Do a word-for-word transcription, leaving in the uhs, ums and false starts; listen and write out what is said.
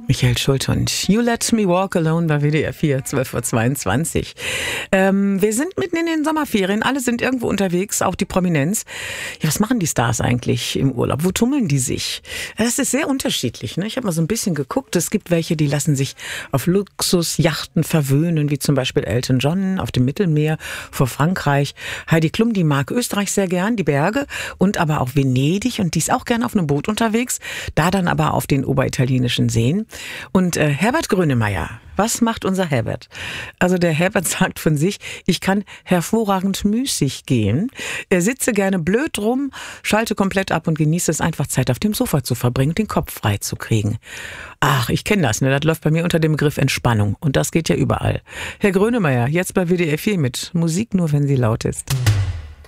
Michael Schulte und You Let Me Walk Alone bei W D R vier, zwölf Uhr zweiundzwanzig. Ähm, wir sind mitten in den Sommerferien, alle sind irgendwo unterwegs, auch die Prominenz. Ja, was machen die Stars eigentlich im Urlaub? Wo tummeln die sich? Das ist sehr unterschiedlich, ne? Ich habe mal so ein bisschen geguckt. Es gibt welche, die lassen sich auf Luxusjachten verwöhnen, wie zum Beispiel Elton John auf dem Mittelmeer vor Frankreich. Heidi Klum, die mag Österreich sehr gern, die Berge und aber auch Venedig, und die ist auch gern auf einem Boot unterwegs, da dann aber auf den oberitalienischen Seen. Und äh, Herbert Grönemeyer, was macht unser Herbert? Also der Herbert sagt von sich, ich kann hervorragend müßig gehen. Er sitze gerne blöd rum, schalte komplett ab und genieße es einfach, Zeit auf dem Sofa zu verbringen und den Kopf frei zu kriegen. Ach, ich kenne das, ne? Das läuft bei mir unter dem Begriff Entspannung. Und das geht ja überall. Herr Grönemeyer, jetzt bei W D R vier mit Musik nur, wenn sie laut ist.